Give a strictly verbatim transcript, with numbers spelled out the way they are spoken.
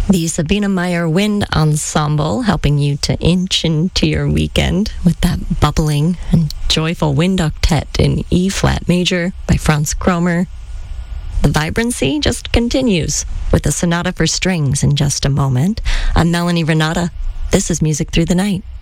The Sabina Meyer Wind Ensemble, helping you to inch into your weekend with that bubbling and joyful wind octet in E-flat major by Franz Kromer. The vibrancy just continues with a sonata for strings in just a moment. I'm Melanie Renata. This is Music Through the Night.